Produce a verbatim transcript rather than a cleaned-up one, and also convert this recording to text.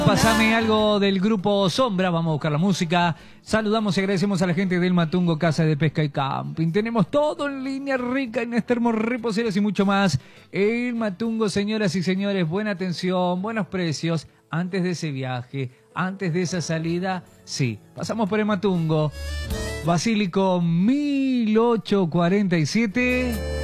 Pásame algo del grupo Sombra, vamos a buscar la música. Saludamos y agradecemos a la gente del Matungo, Casa de Pesca y Camping. Tenemos todo en línea rica, en termos reposeros y mucho más. El Matungo, señoras y señores, buena atención, buenos precios. Antes de ese viaje, antes de esa salida, sí, pasamos por el Matungo. Basílico mil ochocientos cuarenta y siete.